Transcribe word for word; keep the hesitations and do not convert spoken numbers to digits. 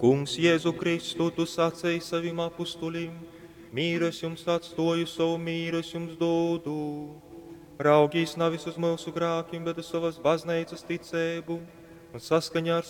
Kungs Jēzu Kristu, tu sacēji savim apustulim, mīres jums atstoju, savu mīres jums dodu. Raugīs navis uz mūsu grākiem, bet uz savas baznīcas ticēbu, un saskaņā ar